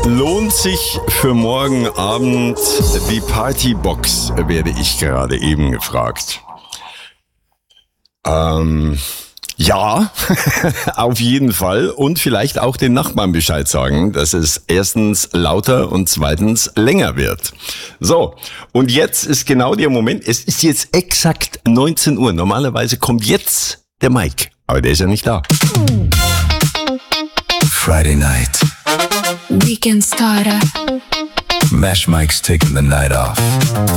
Lohnt sich für morgen Abend die Partybox, werde ich gerade eben gefragt. Ja, auf jeden Fall. Und vielleicht auch den Nachbarn Bescheid sagen, dass es erstens lauter und zweitens länger wird. So, und jetzt ist genau der Moment. Es ist jetzt exakt 19 Uhr. Normalerweise kommt jetzt der Mike, aber der ist ja nicht da. Friday night. Weekend starter. Mash Mike's taking the night off.